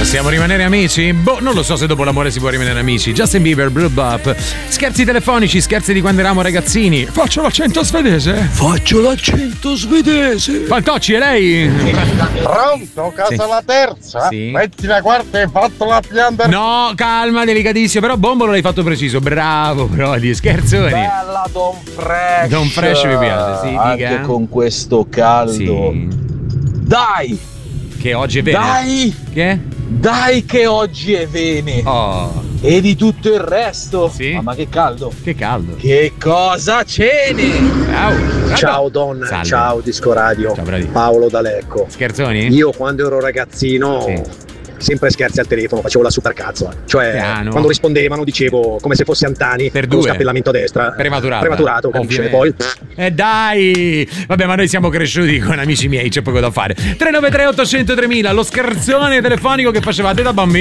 Possiamo rimanere amici? Boh, non lo so se dopo l'amore si può rimanere amici. Justin Bieber, Blue Bop. Scherzi telefonici, scherzi di quando eravamo ragazzini. Faccio l'accento svedese. Fantocci, e lei? Pronto, casa Sì. la terza? Sì. Metti la quarta e fatto la pianta. No, calma, delicatissimo. Però Bombolo l'hai fatto preciso. Bravo, Brody. Scherzoni. Bella Don Fresh. Don Fresh mi piace, sì, Anche dica. con questo caldo. Sì. Dai! Che oggi è venerdì. Che? Dai che oggi è Vene! Oh, E di tutto il resto? Sì. Ma che caldo! che caldo. Che cosa cene! Ciao Don, Salve. ciao Disco Radio. Ciao, Brady. Paolo D'Alecco. Scherzoni? Io quando ero ragazzino Sì. sempre scherzi al telefono, facevo la supercazzo. Cioè, Piano. quando rispondevano dicevo come se fossi Antani Per con lo due. scappellamento a destra. Prematurato, capisci? E poi dai! Vabbè, ma noi siamo cresciuti con amici miei, c'è poco da fare. 393 800 3000, lo scherzone telefonico che facevate da bambini.